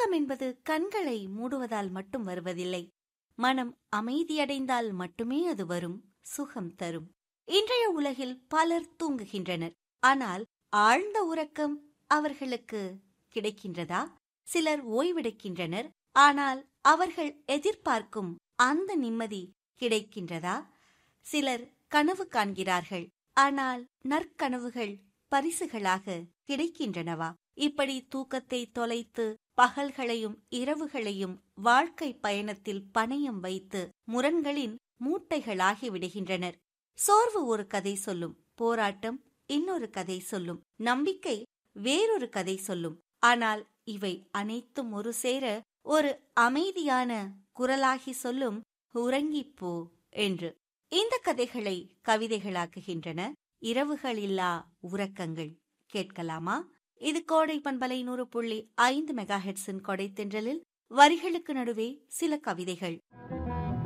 தூக்கம் என்பது கண்களை மூடுவதால் மட்டும் வருவதில்லை. மனம் அமைதியடைந்தால் மட்டுமே அது வரும், சுகம் தரும். இன்றைய உலகில் பலர் தூங்குகின்றனர். ஆனால் ஆழ்ந்த உறக்கம் அவர்களுக்கு கிடைக்கின்றதா? சிலர் ஓய்வெடுக்கின்றனர். ஆனால் அவர்கள் எதிர்பார்க்கும் அந்த நிம்மதி கிடைக்கின்றதா? சிலர் கனவு காண்கிறார்கள். ஆனால் நற்கனவுகள் பரிசுகளாக கிடைக்கின்றனவா? இப்படி தூக்கத்தை தொலைத்து பகல்களையும் இரவுகளையும் வாழ்க்கை பயணத்தில் பணயம் வைத்து முரண்களின் மூட்டைகளாகி விடுகின்றனர். சோர்வு ஒரு கதை சொல்லும், போராட்டம் இன்னொரு கதை சொல்லும், நம்பிக்கை வேறொரு கதை சொல்லும். ஆனால் இவை அனைத்தும் ஒரு சேர ஒரு அமைதியான குரலாகி சொல்லும், உறங்கிப்போ என்று. இந்த கதைகளை கவிதைகளாக்குகின்றன இரவுகள் இல்லா உறக்கங்கள். கேட்கலாமா? இது கோடை பண்பலை 100.5 மெகாஹெர்ட்ஸின் கொடை தென்றலில் வரிகளுக்கு நடுவே சில கவிதைகள்.